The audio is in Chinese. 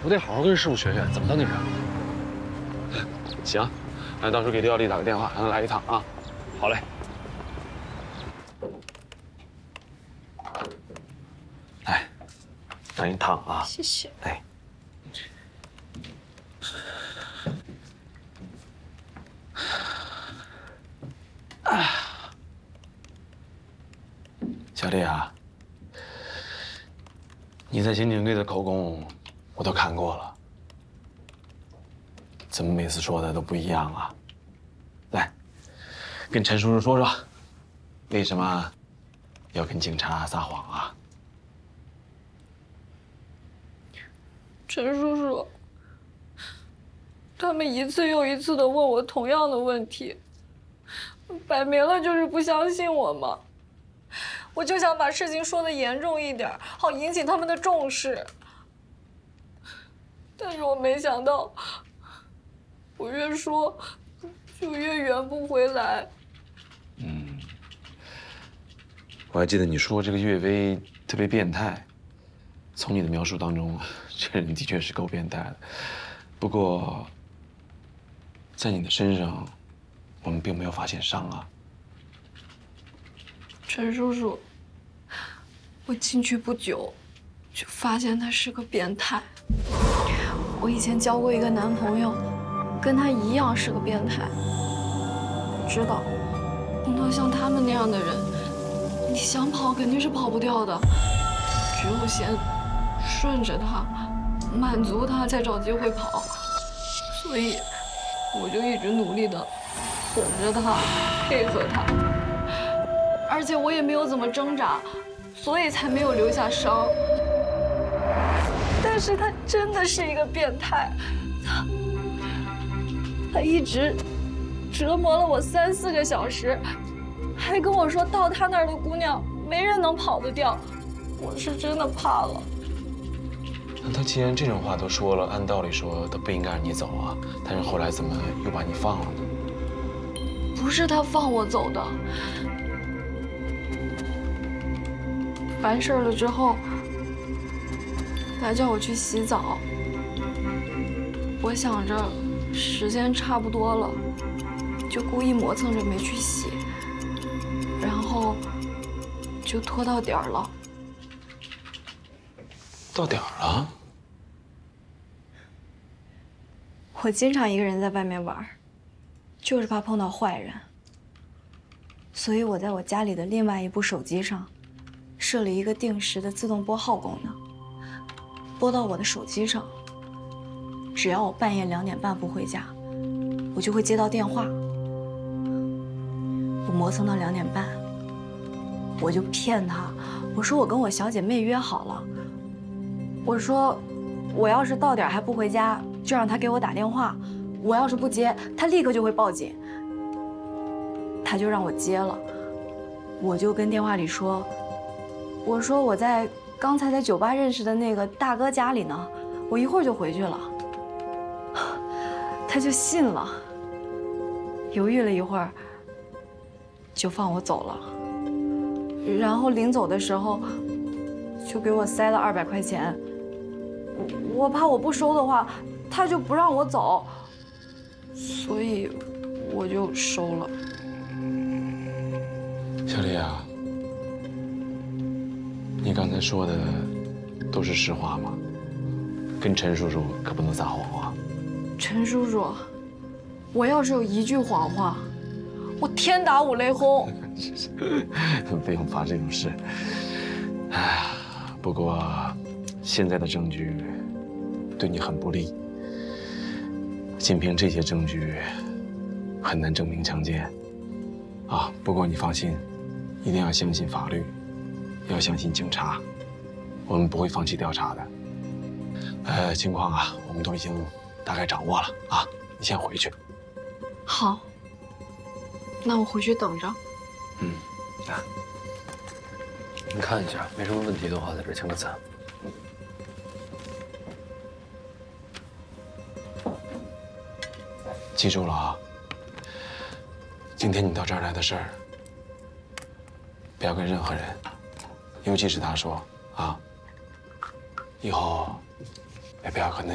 我得好好跟师傅学学怎么当警察。 行，那到时候给刘小丽打个电话，让她来一趟啊。 好嘞。 来，让你烫啊。 谢谢。 哎。小丽啊，你在刑警队的口供我都看过了，怎么每次说的都不一样啊？来，跟陈叔叔说说，为什么要跟警察撒谎啊？ 陈叔叔，他们一次又一次的问我同样的问题，摆明了就是不相信我嘛。我就想把事情说得严重一点，好引起他们的重视。但是我没想到，我越说就越圆不回来。 我还记得你说这个岳飞特别变态，从你的描述当中，这人的确是够变态的。不过，在你的身上，我们并没有发现伤啊。 陈叔叔，我进去不久，就发现他是个变态。我以前交过一个男朋友，跟他一样是个变态。我知道，碰到像他们那样的人，你想跑肯定是跑不掉的，只有先顺着他，满足他，才找机会跑。所以，我就一直努力的哄着他，配合他。而且我也没有怎么挣扎，所以才没有留下伤。但是他真的是一个变态，他一直折磨了我3、4个小时，还跟我说到他那儿的姑娘没人能跑得掉。我是真的怕了。 那他既然这种话都说了，按道理说他不应该让你走啊，但是后来怎么又把你放了呢？ 不是他放我走的。完事儿了之后，他叫我去洗澡。我想着时间差不多了，就故意磨蹭着没去洗，然后就拖到点儿了。 到点儿了？ 我经常一个人在外面玩，就是怕碰到坏人，所以我在我家里的另外一部手机上设了一个定时的自动拨号功能，拨到我的手机上，只要我半夜2点半不回家，我就会接到电话。我磨蹭到2点半，我就骗他，我说我跟我小姐妹约好了，我说我要是到点还不回家，就让他给我打电话，我要是不接，他立刻就会报警。他就让我接了，我就跟电话里说，我说我刚才在酒吧认识的那个大哥家里呢，我一会儿就回去了。他就信了，犹豫了一会儿，就放我走了。然后临走的时候，就给我塞了200块钱。我怕我不收的话，他就不让我走，所以我就收了。 小丽啊，你刚才说的都是实话吗？跟陈叔叔可不能撒谎啊！ 陈叔叔，我要是有一句谎话，我天打5雷轰。 不用怕这种事。哎，不过现在的证据对你很不利，仅凭这些证据很难证明强奸。啊，不过你放心，一定要相信法律，要相信警察，我们不会放弃调查的。情况啊，我们都已经大概掌握了啊，你先回去。 好，那我回去等着。 来，您看一下，没什么问题的话，在这签个字。 记住了啊，今天你到这儿来的事儿，不要跟任何人，尤其是他说啊，以后也不要和那